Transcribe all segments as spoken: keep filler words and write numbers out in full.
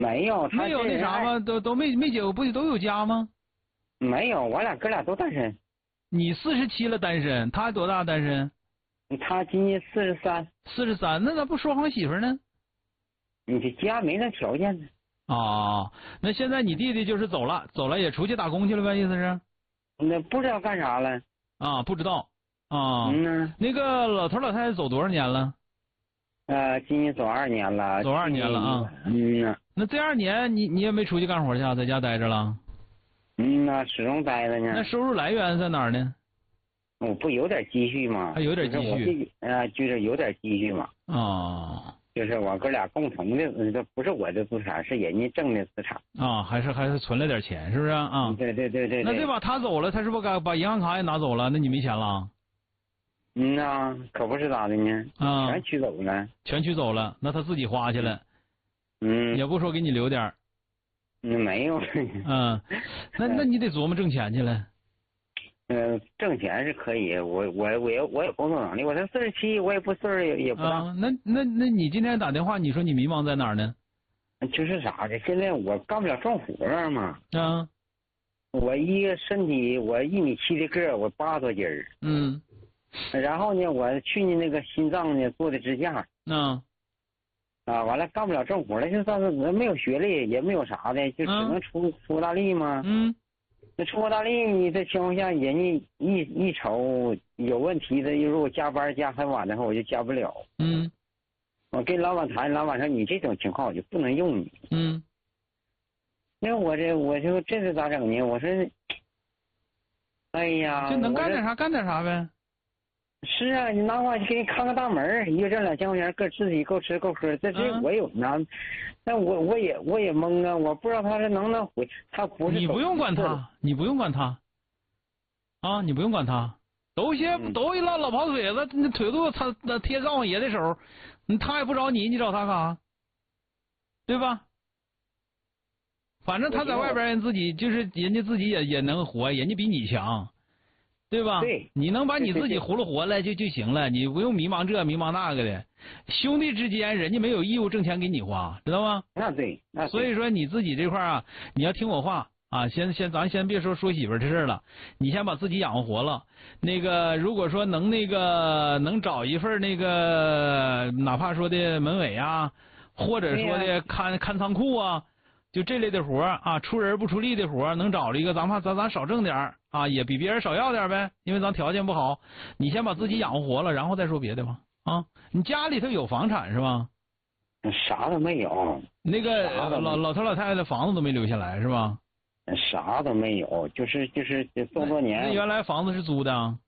没有，他没有那啥吗？都都没没结过，不都有家吗？ 没有，我俩哥俩都单身。 你四十七了单身，他多大单身？ 他今年四十三。 四十三，那咋不说好媳妇呢？ 你这家没那条件呢。 哦，那现在你弟弟就是走了，走了也出去打工去了呗？意思是？ 那不知道干啥了。 啊，不知道。啊， 嗯呢。 那个老头老太太走多少年了？ 呃，今年走二年了。 走二年了啊。 嗯呢。 那这二年你你也没出去干活去啊，在家待着了？ 嗯呐，始终待着呢。 那收入来源在哪儿呢？ 我不有点积蓄吗？ 还有点积蓄。 呃，就是有点积蓄嘛。 啊。 就是我哥俩共同的，这不是我的资产，是人家挣的资产。 啊，还是还是存了点钱，是不是啊？ 对对对对。 那对吧？他走了，他是不是该把银行卡也拿走了？那你没钱了？ 嗯呐，可不是咋的呢？ 啊， 全取走了。 全取走了，那他自己花去了。 嗯。 也不说给你留点儿。 嗯，没有。 嗯，那那你得琢磨挣钱去了。 嗯、呃，挣钱是可以，我我我有我有工作能力，我才四十七，我也不岁数也也不大。 啊，那那那你今天打电话，你说你迷茫在哪儿呢？ 就是啥的，现在我干不了重活了嘛。 啊。 我一个身体，我一米七的个儿，我八十多斤儿。 嗯。 然后呢，我去年那个心脏呢做的支架。 嗯。 啊，完了干不了重活了，就算是没有学历，也没有啥的，就只能出、嗯、出大力嘛。 嗯。 那出大力，你这情况下，人家一一瞅有问题的，如果加班加很晚的话，我就加不了。 嗯。 我跟老板谈，老板说你这种情况我就不能用你。 嗯。 那我这我就这是咋整呢？我说，哎呀， 就能干点啥干点啥呗。 是啊，你拿我给你看个大门，一个挣两千块钱，个自己够吃够喝，这这我有呢。那、嗯、我我也我也懵啊，我不知道他是能不能回，他不是。 你不用管他，你不用管他，啊，你不用管他，都些、嗯、都一老老跑腿子，那腿肚子他那贴灶王爷的手，他也不找你，你找他干啥？对吧？反正他在外边人自己就是人家自己也也能活，人家比你强。对吧？ 对， 你能把你自己糊了活了就就行了，你不用迷茫这迷茫那个的。兄弟之间，人家没有义务挣钱给你花，知道吗？ 那对，那对。 所以说你自己这块啊，你要听我话啊，先先咱先别说说媳妇这事了，你先把自己养活活了。那个如果说能那个能找一份那个哪怕说的门卫啊，或者说的看看仓库啊。就这类的活啊，出人不出力的活能找了一个，咱怕咱咱少挣点啊，也比别人少要点呗，因为咱条件不好。你先把自己养活活了，然后再说别的吧。啊，你家里头有房产是吧？ 啥都没有。 那个老老头老太太的房子都没留下来是吧？ 啥都没有，就是就是这么多年。 那原来房子是租的啊？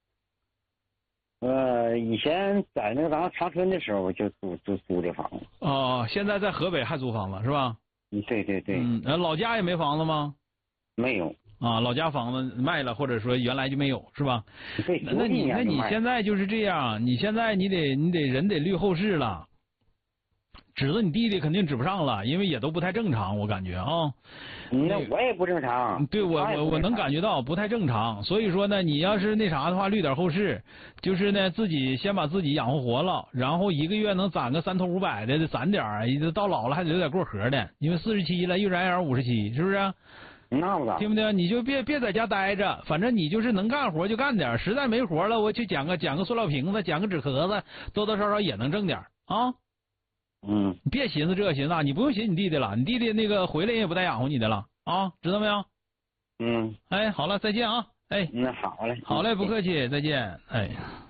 呃，以前在那个咱长春的时候就租租租的房子。 哦，现在在河北还租房子是吧？ 对对对。 嗯，老家也没房子吗？ 没有啊，老家房子卖了，或者说原来就没有，是吧？ 对。 那你那你现在就是这样，你现在你得你得人得虑后事了。指着你弟弟肯定指不上了，因为也都不太正常，我感觉啊。 那我也不正常。 对，我我我能感觉到不太正常，所以说呢，你要是那啥的话，虑点后事，就是呢自己先把自己养活活了，然后一个月能攒个三头五百的，攒点儿，到老了还得留点过河的，因为四十七了，一转眼五十七，是不是？ 那不咋。 听不听？你就别别在家待着，反正你就是能干活就干点，实在没活了，我去捡个捡个塑料瓶子，捡个纸壳子，多多少少也能挣点啊。 嗯， 别寻思这寻思那，你不用寻思你弟弟了，你弟弟那个回来也不带养活你的了啊，知道没有？ 嗯， 哎，好了，再见啊，哎， 那好嘞， 好嘞，不客气，再见，哎。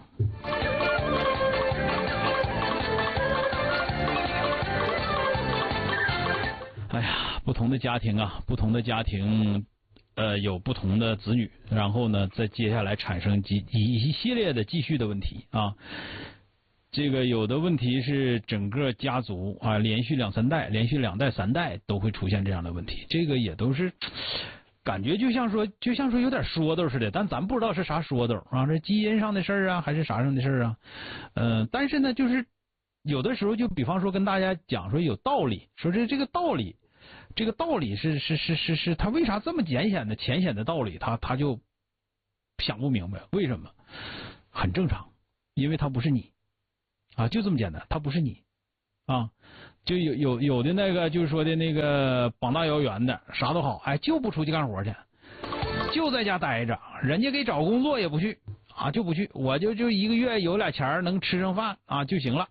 哎呀，不同的家庭啊，不同的家庭，呃，有不同的子女，然后呢，再接下来产生几一系列的继续的问题啊。这个有的问题是整个家族啊，连续两三代，连续两代三代都会出现这样的问题，这个也都是感觉就像说就像说有点说道似的，但咱不知道是啥说道啊，是基因上的事儿啊，还是啥上的事儿啊？嗯、呃，但是呢，就是有的时候就比方说跟大家讲说有道理，说这这个道理，这个道理是是是是是，他为啥这么浅显的浅显的道理，他他就想不明白为什么？很正常，因为他不是你。啊，就这么简单，他不是你，啊， 就有有有的那个就是说的那个膀大腰圆的啥都好，哎就不出去干活去，就在家待着，人家给找工作也不去啊，就不去，我就就一个月有俩钱能吃上饭啊就行了。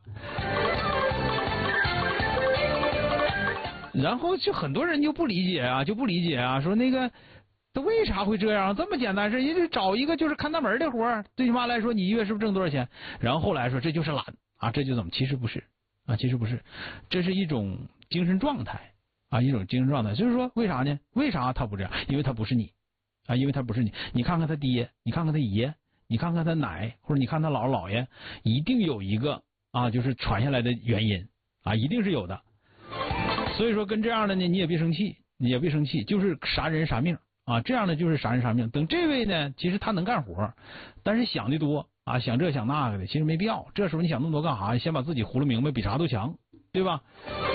然后就很多人就不理解啊，就不理解啊，说那个他为啥会这样？这么简单事，人家找一个就是看大门的活，最起码来说你一月是不是挣多少钱？然后后来说这就是懒啊，这就怎么？其实不是啊，其实不是，这是一种精神状态啊，一种精神状态。就是说为啥呢？为啥他不这样？因为他不是你啊，因为他不是你。你看看他爹，你看看他爷，你看看他奶，或者你看他姥姥爷，一定有一个啊，就是传下来的原因啊，一定是有的。所以说跟这样的呢，你也别生气，你也别生气，就是杀人杀命啊，这样的就是杀人杀命。等这位呢，其实他能干活，但是想的多啊，想这想那个的，其实没必要。这时候你想那么多干啥？先把自己糊弄明白，比啥都强，对吧？